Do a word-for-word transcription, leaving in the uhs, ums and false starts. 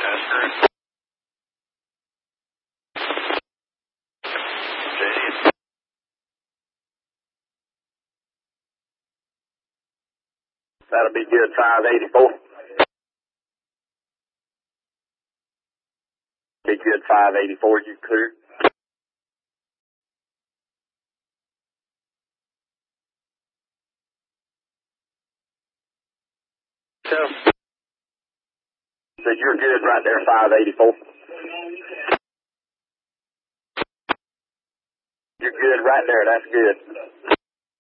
That's correct. J D. That'll be good, five eighty-four. Be good, five eighty-four, you clear. So, So you're good right there, five eighty-four. You're good right there, that's good.